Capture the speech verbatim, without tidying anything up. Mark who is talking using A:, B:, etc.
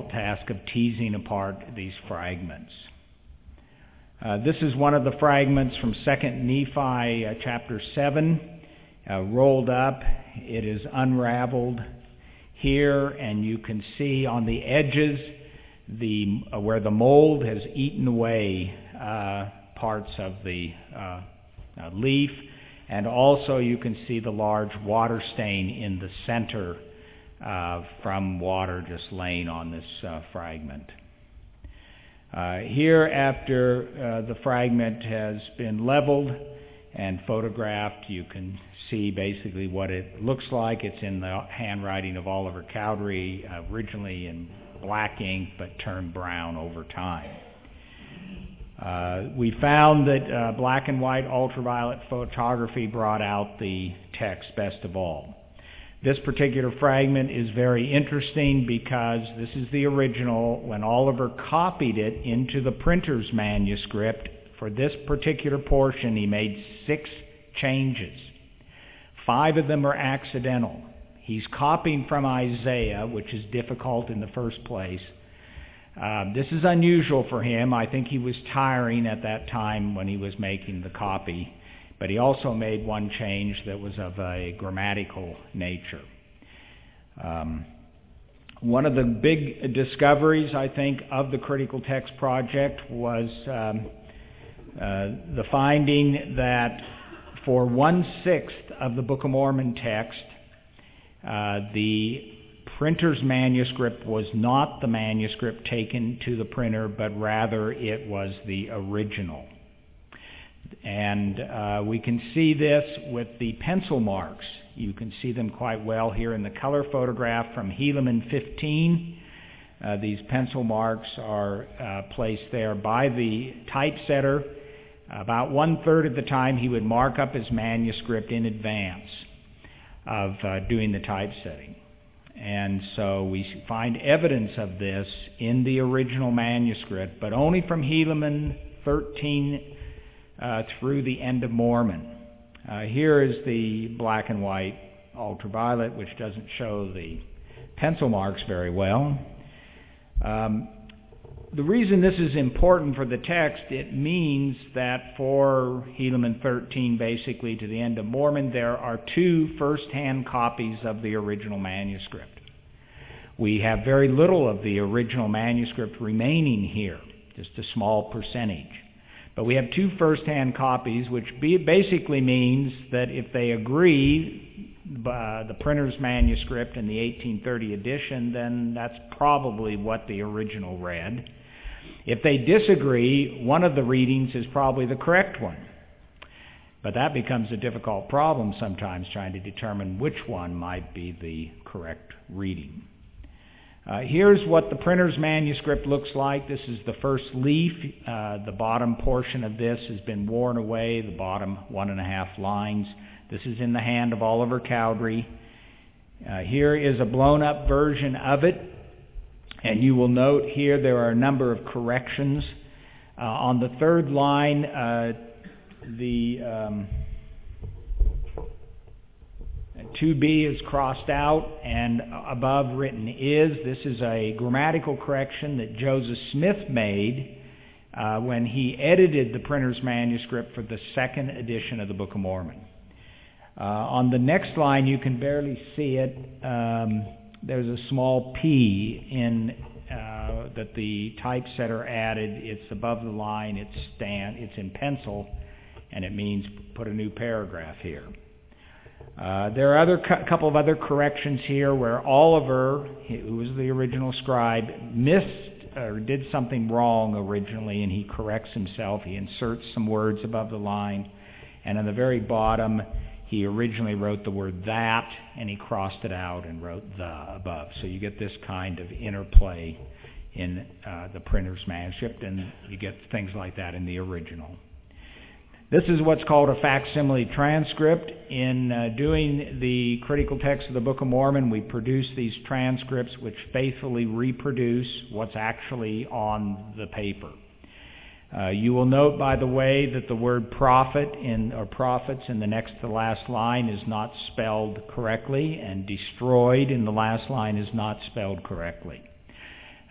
A: difficult task of teasing apart these fragments. Uh, this is one of the fragments from Second Nephi uh, chapter seven, uh, rolled up. It is unraveled here, and you can see on the edges the uh, where the mold has eaten away uh, parts of the uh, uh, leaf, and also you can see the large water stain in the center uh, from water just laying on this uh, fragment. Uh, here, after uh, the fragment has been leveled and photographed, you can see basically what it looks like. It's in the handwriting of Oliver Cowdery, uh, originally in black ink, but turned brown over time. Uh, we found that uh, black and white ultraviolet photography brought out the text best of all. This particular fragment is very interesting because this is the original. When Oliver copied it into the printer's manuscript, for this particular portion he made six changes. Five of them are accidental. He's copying from Isaiah, which is difficult in the first place. Uh, this is unusual for him. I think he was tiring at that time when he was making the copy. But he also made one change that was of a grammatical nature. Um, one of the big discoveries, I think, of the Critical Text Project was um, uh, the finding that for one-sixth of the Book of Mormon text, uh, the printer's manuscript was not the manuscript taken to the printer, but rather it was the original. And uh, we can see this with the pencil marks. You can see them quite well here in the color photograph from Helaman fifteen. Uh, these pencil marks are uh, placed there by the typesetter. About one-third of the time he would mark up his manuscript in advance of uh, doing the typesetting. And so we find evidence of this in the original manuscript, but only from Helaman thirteen Uh, through the end of Mormon. Uh, here is the black and white ultraviolet, which doesn't show the pencil marks very well. Um, the reason this is important for the text, it means that for Helaman thirteen, basically to the end of Mormon, there are two first-hand copies of the original manuscript. We have very little of the original manuscript remaining here, just a small percentage. But we have two first-hand copies, which be, basically means that if they agree, uh, the printer's manuscript and the eighteen thirty edition, then that's probably what the original read. If they disagree, one of the readings is probably the correct one. But that becomes a difficult problem sometimes, trying to determine which one might be the correct reading. Uh, here's what the printer's manuscript looks like. This is the first leaf. Uh, the bottom portion of this has been worn away, the bottom one and a half lines. This is in the hand of Oliver Cowdery. Uh, here is a blown-up version of it, and you will note here there are a number of corrections. Uh, on the third line, uh, the um, two B is crossed out, and above written is. This is a grammatical correction that Joseph Smith made uh, when he edited the printer's manuscript for the second edition of the Book of Mormon. Uh, on the next line, you can barely see it. Um, there's a small P in uh, that the typesetter added. It's above the line. It's stand. It's in pencil, and it means put a new paragraph here. Uh, there are other cu- couple of other corrections here where Oliver, who was the original scribe, missed or did something wrong originally, and he corrects himself. He inserts some words above the line, and on the very bottom, he originally wrote the word that, and he crossed it out and wrote the above. So you get this kind of interplay in uh, the printer's manuscript, and you get things like that in the original. This is what's called a facsimile transcript. In uh, doing the critical text of the Book of Mormon, we produce these transcripts which faithfully reproduce what's actually on the paper. Uh, you will note, by the way, that the word prophet in or prophets in the next to last line is not spelled correctly, and destroyed in the last line is not spelled correctly.